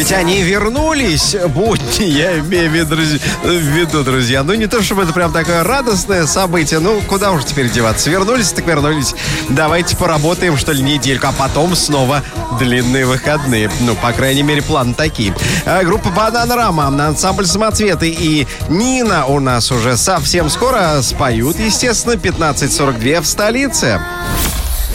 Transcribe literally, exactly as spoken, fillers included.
ведь они вернулись, будни, я имею в виду, в виду, друзья. Ну, не то, чтобы это прям такое радостное событие. Ну, куда уж теперь деваться? Вернулись, так вернулись. Давайте поработаем, что ли, недельку, а потом снова длинные выходные. Ну, по крайней мере, планы такие. А, группа «Бананарама», ансамбль «Самоцветы» и Нина у нас уже совсем скоро споют, естественно, пятнадцать сорок два в столице.